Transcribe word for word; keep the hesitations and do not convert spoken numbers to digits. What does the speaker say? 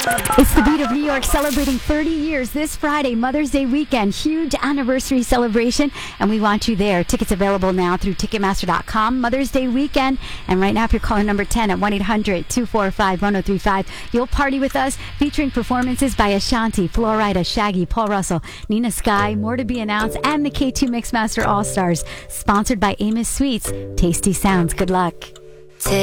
It's the Beat of New York celebrating thirty years this Friday, Mother's Day weekend. Huge anniversary celebration, and we want you there. Tickets available now through Ticketmaster dot com. Mother's Day weekend. And right now, if you're calling number ten at one eight hundred two four five one oh three five, you'll party with us, featuring performances by Ashanti, Florida, Shaggy, Paul Russell, Nina Sky, more to be announced, and the K two Mixmaster All-Stars. Sponsored by Amos Sweets. Tasty sounds. Good luck.